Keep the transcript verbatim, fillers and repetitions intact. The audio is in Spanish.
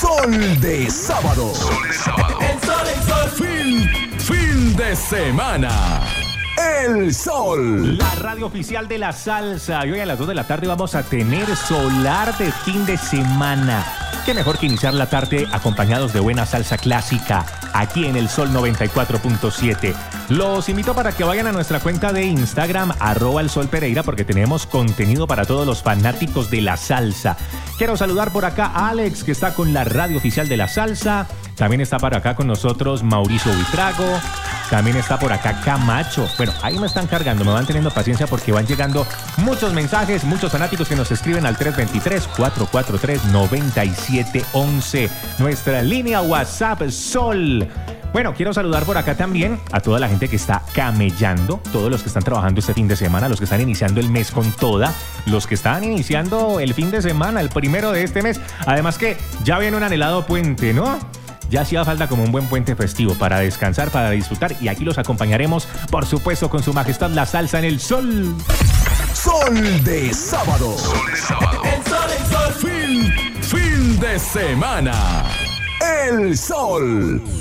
Sol de sábado. Sol de sábado. El sol, el sol. Fin, fin de semana. El Sol. La radio oficial de la salsa. Y hoy a las dos de la tarde vamos a tener solar de fin de semana. Qué mejor que iniciar la tarde acompañados de buena salsa clásica aquí en el Sol noventa y cuatro punto siete. Los invito para que vayan a nuestra cuenta de Instagram, arroba el Sol Pereira, porque tenemos contenido para todos los fanáticos de la salsa. Quiero saludar por acá a Alex, que está con la radio oficial de la salsa. También está por acá con nosotros Mauricio Buitrago. También está por acá Camacho. Bueno, ahí me están cargando, me van teniendo paciencia porque van llegando muchos mensajes, muchos fanáticos que nos escriben al tres dos tres, cuatro cuatro tres, nueve siete uno uno. Nuestra línea WhatsApp Sol. Bueno, quiero saludar por acá también a toda la gente que está camellando, todos los que están trabajando este fin de semana, los que están iniciando el mes con toda, los que están iniciando el fin de semana, el primero de este mes. Además que ya viene un anhelado puente, ¿no? Ya hacía falta como un buen puente festivo para descansar, para disfrutar, y aquí los acompañaremos, por supuesto, con su majestad la salsa en el Sol. Sol de sábado. Sol de sábado. El sol, el sol. Fin, fin de semana. El Sol.